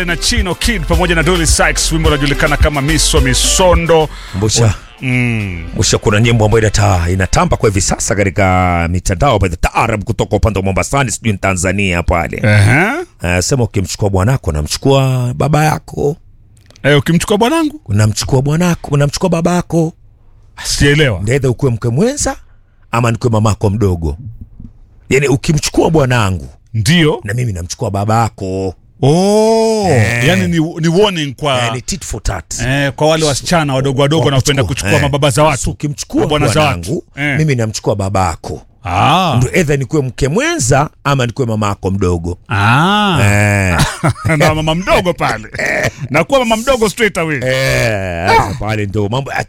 na Chino Kid pamoja na Dolly Sykes, wimbo unajulikana kama Miso Misondo. Mbusha kuna nyimbo ambayo inatamba kwa hivi sasa katika mitandao ya taarab kutoka upande wa Mombasani, sijui Tanzania pale. Sema ukimchukua bwanako namchukua baba yako. Ukimchukua bwanangu unamchukua bwanako, unamchukua babako. Sielewa. Ndio ukuwe mke mwenza ama nikuwe mamako mdogo. Yaani ukimchukua bwanangu ndio na mimi namchukua babako. Yani ni warning kwa ni tit for tat. Kwa wale wasichana wadogo wadogo wanapenda kuchukua mababa za watu. Ukimchukua bwanangu mimi namchukua babako. Ndio either nikuwe mke mwenza ama nikuwe mamako mdogo. Na mama mdogo pale. Na kuwa mama mdogo straight away. Pale ndio mambo